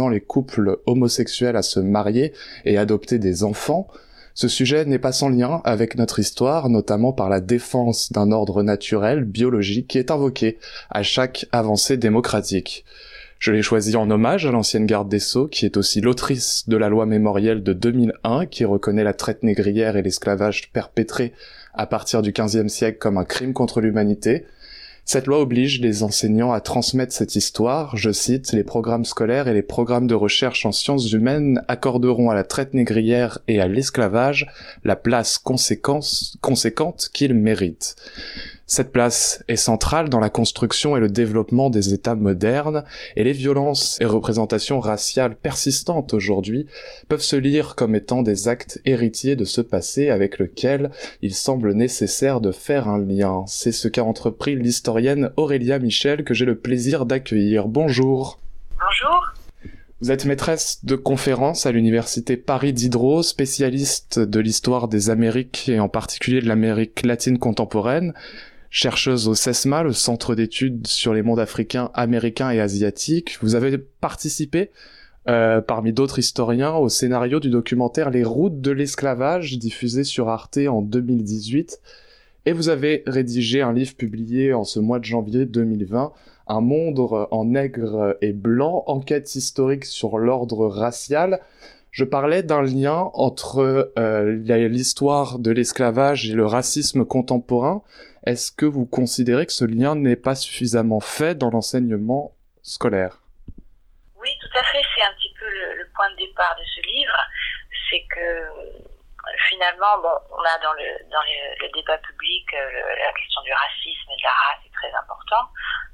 les couples homosexuels à se marier et adopter des enfants, ce sujet n'est pas sans lien avec notre histoire, notamment par la défense d'un ordre naturel, biologique, qui est invoqué à chaque avancée démocratique. Je l'ai choisi en hommage à l'ancienne garde des Sceaux, qui est aussi l'autrice de la loi mémorielle de 2001, qui reconnaît la traite négrière et l'esclavage perpétré à partir du XVe siècle comme un crime contre l'humanité. Cette loi oblige les enseignants à transmettre cette histoire. Je cite, « Les programmes scolaires et les programmes de recherche en sciences humaines accorderont à la traite négrière et à l'esclavage la place conséquente qu'ils méritent. » Cette place est centrale dans la construction et le développement des États modernes, et les violences et représentations raciales persistantes aujourd'hui peuvent se lire comme étant des actes héritiers de ce passé avec lequel il semble nécessaire de faire un lien. C'est ce qu'a entrepris l'historienne Aurélia Michel que j'ai le plaisir d'accueillir. Bonjour. Bonjour. Vous êtes maîtresse de conférences à l'université Paris Diderot, spécialiste de l'histoire des Amériques et en particulier de l'Amérique latine contemporaine. Chercheuse au CESMA, le Centre d'études sur les mondes africains, américains et asiatiques. Vous avez participé, parmi d'autres historiens, au scénario du documentaire Les routes de l'esclavage, diffusé sur Arte en 2018. Et vous avez rédigé un livre publié en ce mois de janvier 2020, Un monde en nègre et blanc, enquête historique sur l'ordre racial. Je parlais d'un lien entre l'histoire de l'esclavage et le racisme contemporain. Est-ce que vous considérez que ce lien n'est pas suffisamment fait dans l'enseignement scolaire ? Oui, tout à fait. C'est un petit peu le point de départ de ce livre. C'est que finalement, on a dans le débat public la question du racisme et de la race est très important.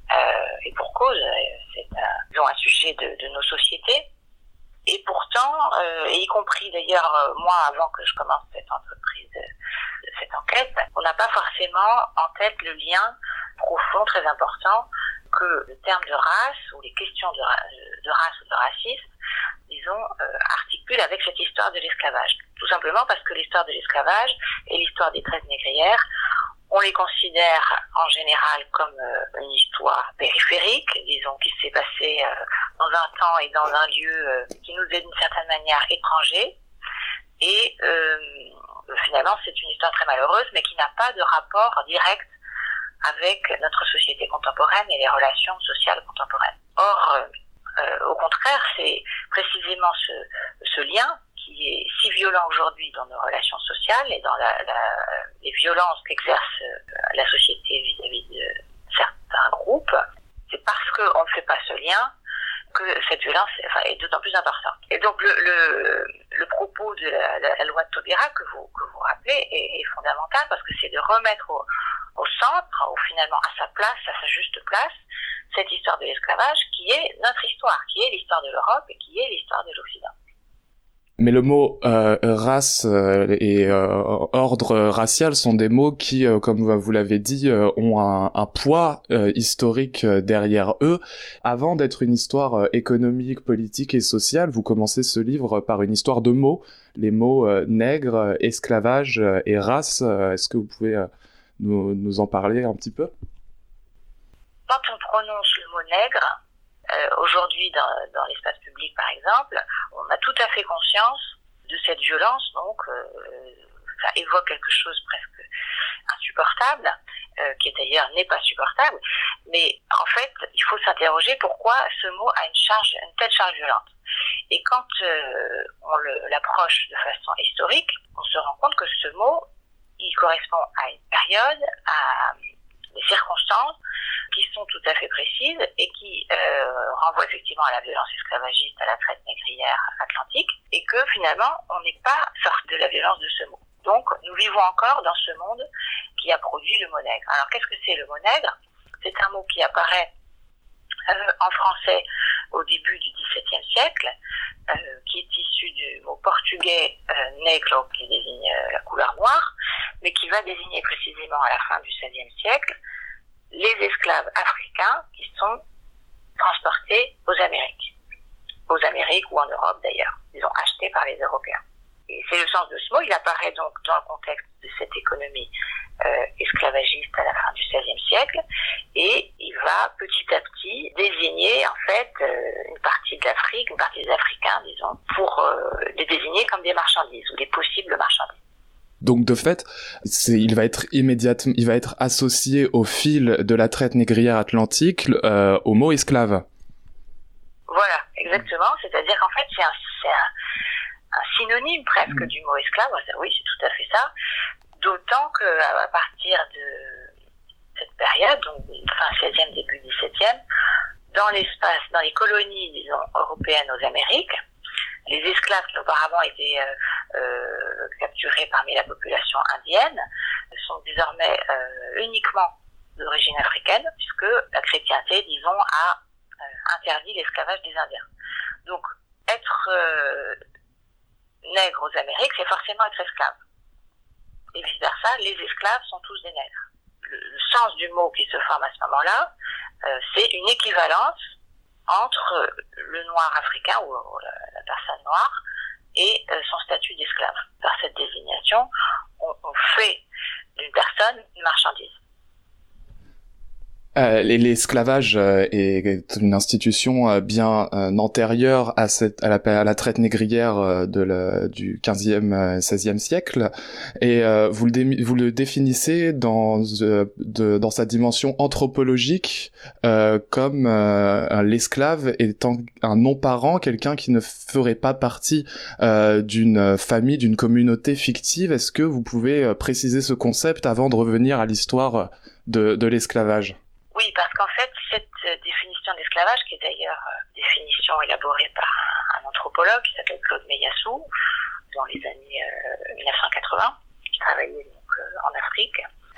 Et pour cause, c'est un sujet de nos sociétés. Et pourtant, et y compris d'ailleurs moi avant que je commence cette entreprise, cette enquête, on n'a pas forcément en tête le lien profond, très important, que le terme de race ou les questions de race ou de racisme, disons, articulent avec cette histoire de l'esclavage. Tout simplement parce que l'histoire de l'esclavage et l'histoire des traites négrières, on les considère en général comme une histoire périphérique, disons, qui s'est passée dans un temps et dans un lieu qui nous est d'une certaine manière étranger. Et finalement, c'est une histoire très malheureuse, mais qui n'a pas de rapport direct avec notre société contemporaine et les relations sociales contemporaines. Or, au contraire, c'est précisément ce lien qui est si violent aujourd'hui dans nos relations sociales et dans les violences qu'exerce la société vis-à-vis de certains groupes. C'est parce qu'on ne fait pas ce lien que cette violence est d'autant plus importante. Et donc le propos de la loi de Taubira que vous rappelez est fondamental parce que c'est de remettre au centre, finalement à sa place, à sa juste place, cette histoire de l'esclavage qui est notre histoire, qui est l'histoire de l'Europe et qui est l'histoire de l'Occident. Mais le mot race et ordre racial sont des mots qui, comme vous l'avez dit, ont un poids historique derrière eux. Avant d'être une histoire économique, politique et sociale, vous commencez ce livre par une histoire de mots, les mots nègre, esclavage et race. Est-ce que vous pouvez nous en parler un petit peu ? Quand on prononce le mot nègre, aujourd'hui dans l'espace public par exemple, on a tout à fait conscience de cette violence, donc ça évoque quelque chose presque insupportable, qui d'ailleurs n'est pas supportable, mais en fait il faut s'interroger pourquoi ce mot a une telle charge violente. Et quand on l'approche de façon historique, on se rend compte que ce mot, il correspond à une période, à des circonstances qui sont tout à fait précises et qui renvoient effectivement à la violence esclavagiste, à la traite négrière atlantique, et que finalement on n'est pas sorti de la violence de ce mot. Donc nous vivons encore dans ce monde qui a produit le mot nègre. Alors qu'est-ce que c'est le mot nègre ? C'est un mot qui apparaît en français au début du XVIIe siècle, qui est issu du mot portugais negro, qui désigne la couleur noire, mais qui va désigner précisément à la fin du XVIe siècle les esclaves africains qui sont transportés aux Amériques ou en Europe d'ailleurs. Ils sont achetés par les Européens. Et c'est le sens de ce mot, il apparaît donc dans le contexte de cette économie esclavagiste à la fin du XVIe siècle, et il va petit à petit désigner en fait une partie de l'Afrique, une partie des Africains, disons, pour les désigner comme des marchandises ou des possibles marchandises. Donc de fait, il va être associé au fil de la traite négrière atlantique au mot esclave. Voilà, exactement. C'est-à-dire qu'en fait, c'est un synonyme presque du mot esclave. Oui, c'est tout à fait ça. D'autant qu'à partir de cette période, donc fin 16e, début 17e, dans les colonies, disons, européennes aux Amériques, les esclaves qui auparavant étaient capturés parmi la population indienne sont désormais uniquement d'origine africaine, puisque la chrétienté, disons, a interdit l'esclavage des Indiens. Donc, être nègre aux Amériques, c'est forcément être esclave. Et vice-versa, les esclaves sont tous des nègres. Le sens du mot qui se forme à ce moment-là, c'est une équivalence entre le noir africain ou la personne noire et son statut d'esclave. Par cette désignation, on fait d'une personne une marchandise. L'esclavage est une institution bien antérieure à la traite négrière du 15e, 16e siècle, et vous le définissez dans sa dimension anthropologique comme l'esclave étant un non-parent, quelqu'un qui ne ferait pas partie d'une famille, d'une communauté fictive. Est-ce que vous pouvez préciser ce concept avant de revenir à l'histoire de l'esclavage? Oui, parce qu'en fait, cette définition d'esclavage, qui est d'ailleurs définition élaborée par un anthropologue qui s'appelle Claude Meillassoux, dans les années 1980, qui travaillait donc en Afrique,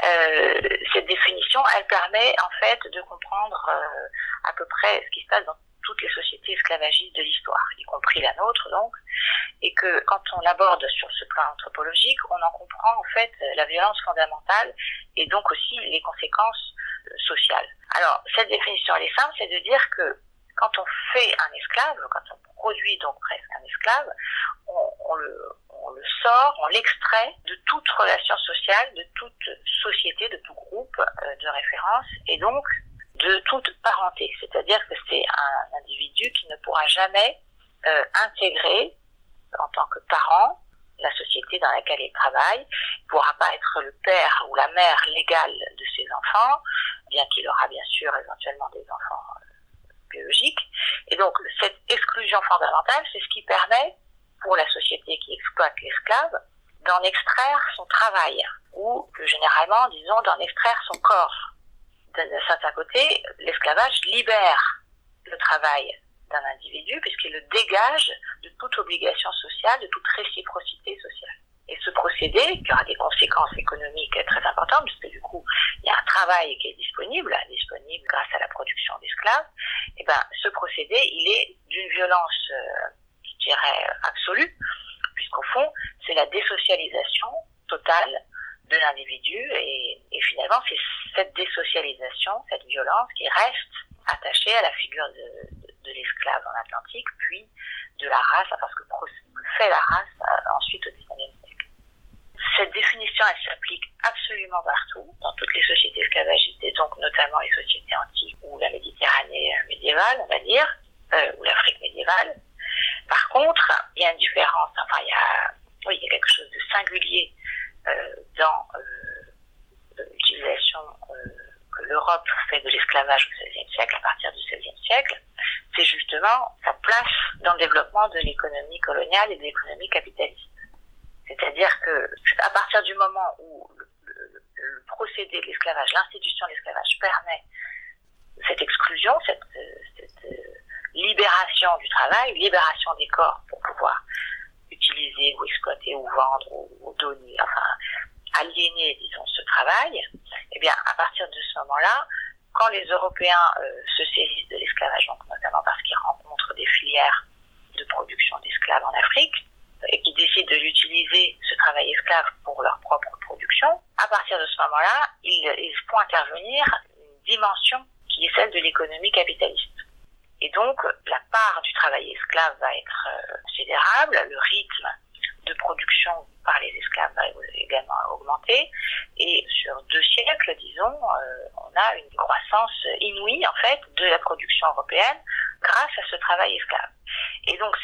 cette définition, elle permet en fait de comprendre à peu près ce qui se passe dans toutes les sociétés esclavagistes de l'histoire, y compris la nôtre donc, et que quand on l'aborde sur ce plan anthropologique, on en comprend en fait la violence fondamentale et donc aussi les conséquences sociales. Alors, cette définition, elle est simple, c'est de dire que quand on fait un esclave, quand on produit donc presque un esclave, on le sort, on l'extrait de toute relation sociale, de toute société, de tout groupe de référence, et donc de toute parenté. C'est-à-dire que c'est un individu qui ne pourra jamais intégrer en tant que parent la société dans laquelle il travaille, ne pourra pas être le père ou la mère légale de ses enfants, bien qu'il aura bien sûr éventuellement des enfants biologiques. Et donc cette exclusion fondamentale, c'est ce qui permet pour la société qui exploite l'esclave d'en extraire son travail, ou plus généralement, disons, d'en extraire son corps. D'un certain côté, l'esclavage libère le travail d'un individu puisqu'il le dégage de toute obligation sociale, de toute réciprocité sociale. Et ce procédé, qui aura des conséquences économiques très importantes, puisque du coup, il y a un travail qui est disponible grâce à la production d'esclaves, et ben, ce procédé, il est d'une violence, je dirais, absolue, puisqu'au fond, c'est la désocialisation totale de l'individu, et finalement, c'est cette désocialisation, cette violence qui reste attachée à la figure de l'esclave en Atlantique, puis de la race, parce que fait la race ensuite au XIXe siècle. Cette définition, elle s'applique absolument partout, dans toutes les sociétés esclavagistes, et donc notamment les sociétés antiques ou la Méditerranée médiévale, on va dire, ou l'Afrique médiévale. Par contre, il y a une différence, enfin, il y a quelque chose de singulier dans l'utilisation que l'Europe fait de l'esclavage au XVIe siècle, à partir du XVIe siècle, c'est justement sa place dans le développement de l'économie coloniale et de l'économie capitaliste. C'est-à-dire que, à partir du moment où le procédé de l'esclavage, l'institution de l'esclavage permet cette exclusion, cette libération du travail, libération des corps pour pouvoir utiliser ou exploiter ou vendre ou donner, enfin, aliéner, disons, ce travail, eh bien, à partir de ce moment-là, quand les Européens se saisissent de l'esclavage, donc notamment parce qu'ils rencontrent des filières de production d'esclaves en Afrique, et qui décident de l'utiliser, ce travail esclave, pour leur propre production, à partir de ce moment-là, ils font intervenir une dimension qui est celle de l'économie capitaliste. Et donc, la part du travail esclave va être considérable, le rythme de production par les esclaves va également augmenter. Et sur 2 siècles, disons, on a une croissance inouïe, en fait, de la production européenne grâce à ce travail esclave. Et donc,